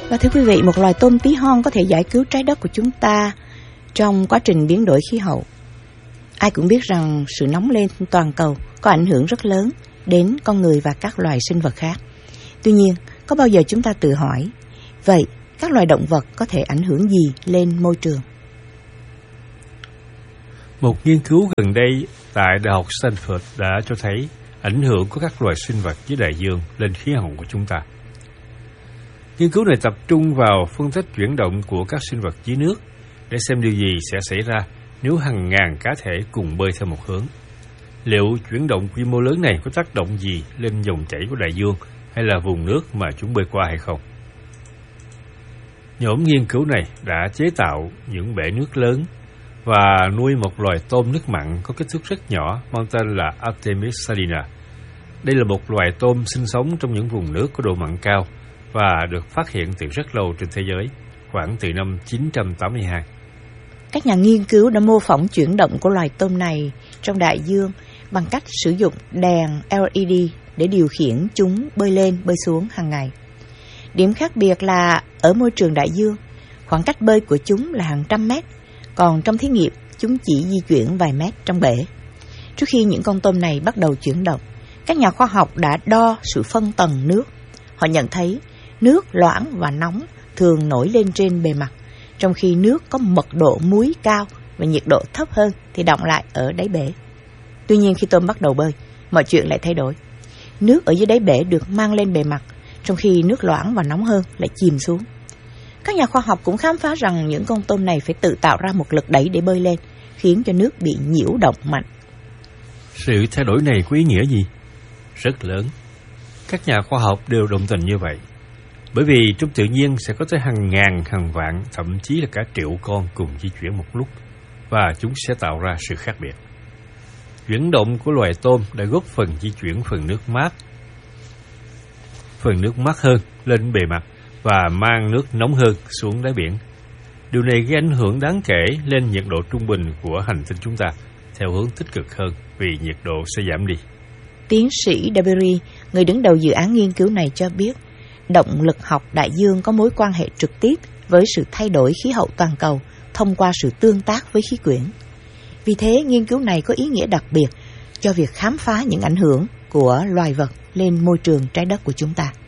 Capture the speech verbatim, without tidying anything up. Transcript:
Và thưa quý vị, một loài tôm tí hon có thể giải cứu trái đất của chúng ta trong quá trình biến đổi khí hậu. Ai cũng biết rằng sự nóng lên toàn cầu có ảnh hưởng rất lớn đến con người và các loài sinh vật khác. Tuy nhiên, có bao giờ chúng ta tự hỏi, vậy các loài động vật có thể ảnh hưởng gì lên môi trường? Một nghiên cứu gần đây tại Đại học Stanford đã cho thấy ảnh hưởng của các loài sinh vật dưới đại dương lên khí hậu của chúng ta. Nghiên cứu này tập trung vào phân tích chuyển động của các sinh vật dưới nước để xem điều gì sẽ xảy ra nếu hàng ngàn cá thể cùng bơi theo một hướng. Liệu chuyển động quy mô lớn này có tác động gì lên dòng chảy của đại dương hay là vùng nước mà chúng bơi qua hay không? Nhóm nghiên cứu này đã chế tạo những bể nước lớn và nuôi một loài tôm nước mặn có kích thước rất nhỏ mang tên là Artemis salina. Đây là một loài tôm sinh sống trong những vùng nước có độ mặn cao và được phát hiện từ rất lâu trên thế giới, khoảng từ năm chín trăm tám mươi hai. Các nhà nghiên cứu đã mô phỏng chuyển động của loài tôm này trong đại dương bằng cách sử dụng đèn lờ e đê để điều khiển chúng bơi lên, bơi xuống hàng ngày. Điểm khác biệt là ở môi trường đại dương, khoảng cách bơi của chúng là hàng trăm mét, còn trong thí nghiệm, chúng chỉ di chuyển vài mét trong bể. Trước khi những con tôm này bắt đầu chuyển động, các nhà khoa học đã đo sự phân tầng nước. Họ nhận thấy nước loãng và nóng thường nổi lên trên bề mặt, trong khi nước có mật độ muối cao và nhiệt độ thấp hơn thì đọng lại ở đáy bể. Tuy nhiên khi tôm bắt đầu bơi, mọi chuyện lại thay đổi. Nước ở dưới đáy bể được mang lên bề mặt, trong khi nước loãng và nóng hơn lại chìm xuống. Các nhà khoa học cũng khám phá rằng những con tôm này phải tự tạo ra một lực đẩy để bơi lên, khiến cho nước bị nhiễu động mạnh. Sự thay đổi này có ý nghĩa gì? Rất lớn. Các nhà khoa học đều đồng tình như vậy. Bởi vì trong tự nhiên sẽ có tới hàng ngàn, hàng vạn, thậm chí là cả triệu con cùng di chuyển một lúc, và chúng sẽ tạo ra sự khác biệt. Chuyển động của loài tôm đã góp phần di chuyển phần nước mát, phần nước mát hơn lên bề mặt và mang nước nóng hơn xuống đáy biển. Điều này gây ảnh hưởng đáng kể lên nhiệt độ trung bình của hành tinh chúng ta, theo hướng tích cực hơn vì nhiệt độ sẽ giảm đi. Tiến sĩ Dabiri, người đứng đầu dự án nghiên cứu này cho biết, động lực học đại dương có mối quan hệ trực tiếp với sự thay đổi khí hậu toàn cầu thông qua sự tương tác với khí quyển. Vì thế, nghiên cứu này có ý nghĩa đặc biệt cho việc khám phá những ảnh hưởng của loài vật lên môi trường trái đất của chúng ta.